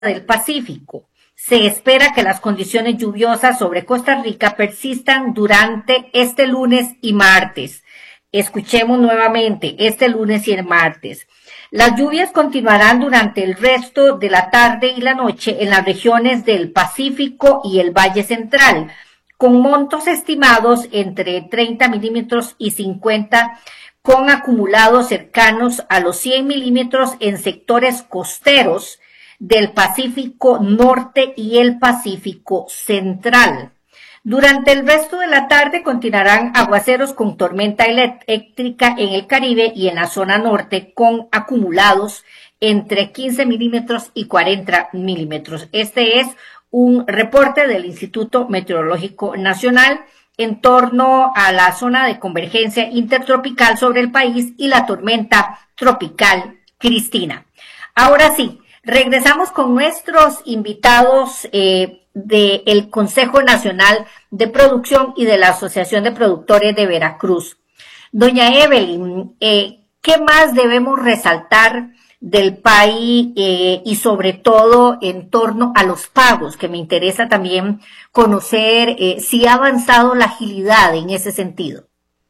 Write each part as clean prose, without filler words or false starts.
del Pacífico. Se espera que las condiciones lluviosas sobre Costa Rica persistan durante este lunes y martes. Escuchemos nuevamente, este lunes y el martes. Las lluvias continuarán durante el resto de la tarde y la noche en las regiones del Pacífico y el Valle Central, con montos estimados entre 30 milímetros y 50, con acumulados cercanos a los 100 milímetros en sectores costeros del Pacífico Norte y el Pacífico Central. Durante el resto de la tarde continuarán aguaceros con tormenta eléctrica en el Caribe y en la zona norte, con acumulados entre 15 milímetros y 40 milímetros. Este es un reporte del Instituto Meteorológico Nacional en torno a la zona de convergencia intertropical sobre el país y la tormenta tropical Cristina. Ahora sí, regresamos con nuestros invitados del Consejo Nacional de Producción y de la Asociación de Productores de Veracruz. Doña Evelyn, ¿qué más debemos resaltar del PAI y sobre todo en torno a los pagos? Que me interesa también conocer si ha avanzado la agilidad en ese sentido.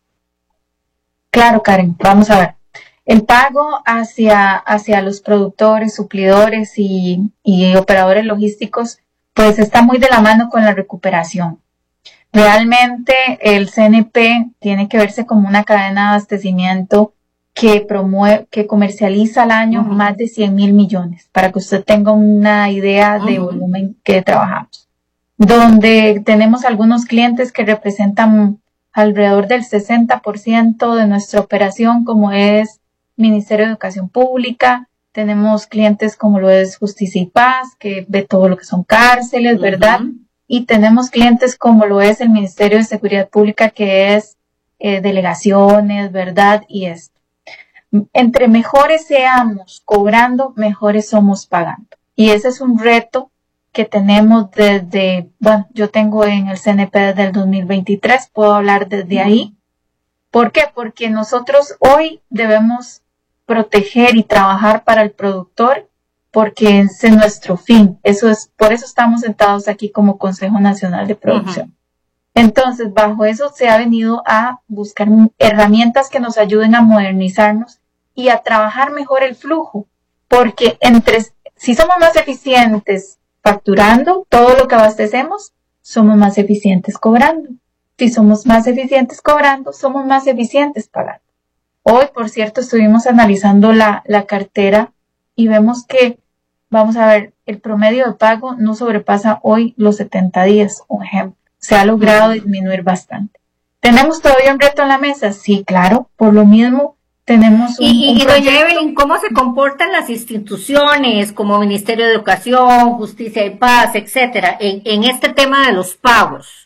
Claro, Karen, vamos a ver. El pago hacia los productores, suplidores y operadores logísticos, pues está muy de la mano con la recuperación. Realmente el CNP tiene que verse como una cadena de abastecimiento que comercializa al año más de 100,000 millones, para que usted tenga una idea de volumen que trabajamos. Donde tenemos algunos clientes que representan alrededor del 60% de nuestra operación, como es Ministerio de Educación Pública. Tenemos clientes como lo es Justicia y Paz, que ve todo lo que son cárceles, ¿verdad? Y tenemos clientes como lo es el Ministerio de Seguridad Pública, que es delegaciones, ¿verdad? Y esto. Entre mejores seamos cobrando, mejores somos pagando. Y ese es un reto que tenemos yo tengo en el CNP desde el 2023, puedo hablar desde ahí. ¿Por qué? Porque nosotros hoy debemos proteger y trabajar para el productor, porque ese es nuestro fin. Por eso estamos sentados aquí como Consejo Nacional de Producción. Entonces, bajo eso se ha venido a buscar herramientas que nos ayuden a modernizarnos y a trabajar mejor el flujo, porque si somos más eficientes facturando todo lo que abastecemos, somos más eficientes cobrando. Si somos más eficientes cobrando, somos más eficientes pagando. Hoy, por cierto, estuvimos analizando la cartera y vemos que, vamos a ver, el promedio de pago no sobrepasa hoy los 70 días, un ejemplo. Se ha logrado disminuir bastante. ¿Tenemos todavía un reto en la mesa? Sí, claro. Por lo mismo, tenemos y doña Evelyn, ¿cómo se comportan las instituciones como Ministerio de Educación, Justicia y Paz, etcétera, en este tema de los pagos?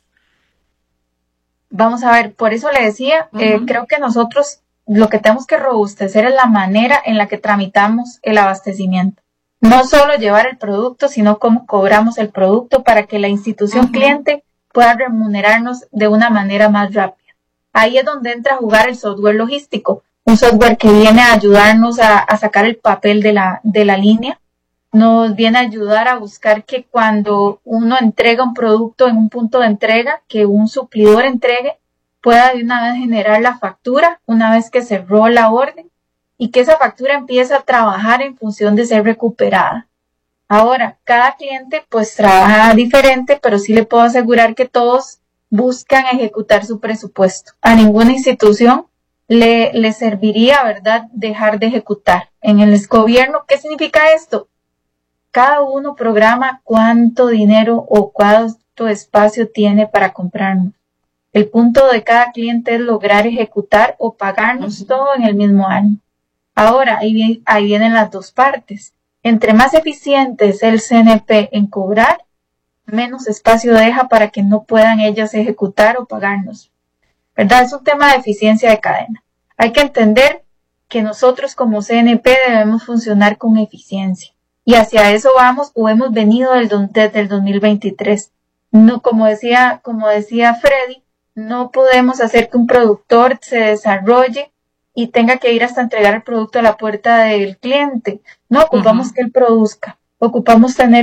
Vamos a ver, por eso le decía, creo que nosotros lo que tenemos que robustecer es la manera en la que tramitamos el abastecimiento. No solo llevar el producto, sino cómo cobramos el producto para que la institución cliente pueda remunerarnos de una manera más rápida. Ahí es donde entra a jugar el software logístico, un software que viene a ayudarnos a sacar el papel de la línea, nos viene a ayudar a buscar que cuando uno entrega un producto en un punto de entrega, que un suplidor entregue, pueda de una vez generar la factura una vez que cerró la orden y que esa factura empiece a trabajar en función de ser recuperada. Ahora, cada cliente pues trabaja diferente, pero sí le puedo asegurar que todos buscan ejecutar su presupuesto. A ninguna institución le serviría, ¿verdad?, dejar de ejecutar. En el gobierno, ¿qué significa esto? Cada uno programa cuánto dinero o cuánto espacio tiene para comprarnos. El punto de cada cliente es lograr ejecutar o pagarnos todo en el mismo año. Ahora, ahí vienen las dos partes. Entre más eficiente es el CNP en cobrar, menos espacio deja para que no puedan ellas ejecutar o pagarnos. ¿Verdad? Es un tema de eficiencia de cadena. Hay que entender que nosotros como CNP debemos funcionar con eficiencia. Y hacia eso vamos o hemos venido desde el 2023. No, como decía Freddy, no podemos hacer que un productor se desarrolle y tenga que ir hasta entregar el producto a la puerta del cliente. No, ocupamos que él produzca. ocupamos tener